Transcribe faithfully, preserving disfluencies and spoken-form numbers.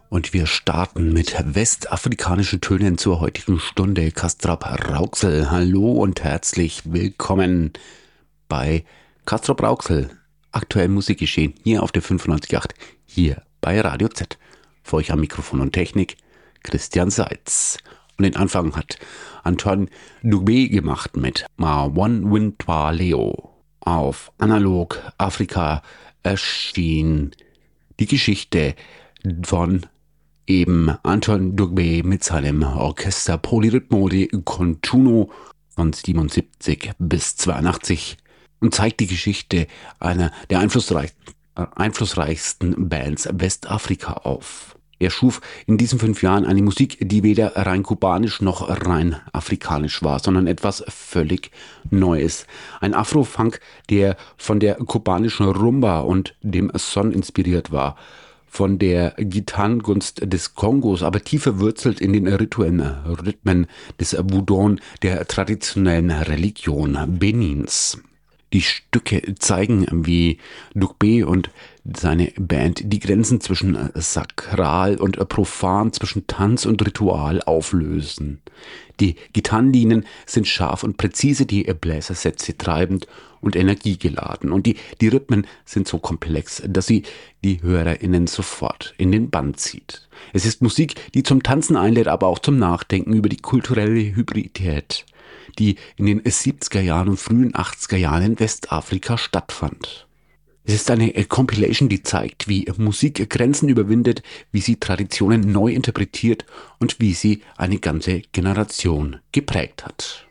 Und wir starten mit westafrikanischen Tönen zur heutigen Stunde. Kastrop Rauxel, hallo und herzlich willkommen bei Kastrop Rauxel. Aktuell Musikgeschehen hier auf der fünfundneunzig Komma acht, hier bei Radio Z. Für euch am Mikrofon und Technik Christian Seitz. Und den Anfang hat Antoine Dubé gemacht mit Ma One Wintwa Leo. Auf Analog Afrika erschien die Geschichte von eben Antoine Dubé mit seinem Orchester Polyrhythmo de Continuo von siebenundsiebzig bis zweiundachtzig und zeigt die Geschichte einer der einflussreichsten, äh, einflussreichsten Bands Westafrika auf. Er schuf in diesen fünf Jahren eine Musik, die weder rein kubanisch noch rein afrikanisch war, sondern etwas völlig Neues. Ein Afro-Funk, der von der kubanischen Rumba und dem Son inspiriert war, von der Gitarrengunst des Kongos, aber tief verwurzelt in den rituellen Rhythmen des Boudon, der traditionellen Religion Benins. Die Stücke zeigen, wie Dubé und seine Band die Grenzen zwischen sakral und profan, zwischen Tanz und Ritual auflösen. Die Gitarrenlinien sind scharf und präzise, die Bläsersätze treibend und energiegeladen. Und die, die Rhythmen sind so komplex, dass sie die HörerInnen sofort in den Bann zieht. Es ist Musik, die zum Tanzen einlädt, aber auch zum Nachdenken über die kulturelle Hybridität, die in den siebziger Jahren und frühen achtziger Jahren in Westafrika stattfand. Es ist eine Compilation, die zeigt, wie Musik Grenzen überwindet, wie sie Traditionen neu interpretiert und wie sie eine ganze Generation geprägt hat.